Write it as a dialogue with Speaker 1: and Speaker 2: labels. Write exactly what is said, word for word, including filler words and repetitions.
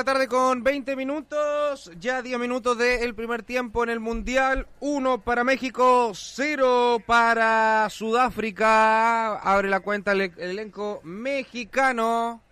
Speaker 1: Tarde con veinte minutos, ya diez minutos del primer tiempo en el Mundial, uno para México, cero para Sudáfrica, abre la cuenta el, el elenco mexicano.